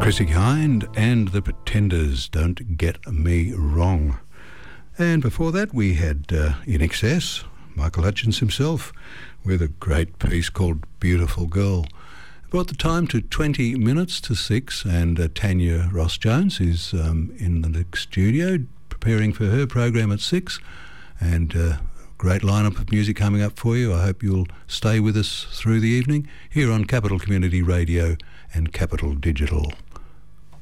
Chrissy Hind and the Pretenders, Don't Get Me Wrong. And before that we had In Excess, Michael Hutchence himself, with a great piece called Beautiful Girl. Brought the time to 20 minutes to 6, and Tanya Ross-Jones is in the next studio preparing for her program at 6, and great lineup of music coming up for you. I hope you'll stay with us through the evening here on Capital Community Radio and Capital Digital.